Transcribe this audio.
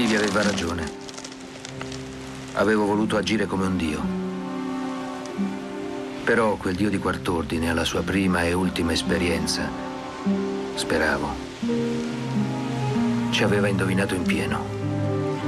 Egli aveva ragione. Avevo voluto agire come un dio. Però quel dio di quart'ordine, alla sua prima e ultima esperienza, speravo, ci aveva indovinato in pieno.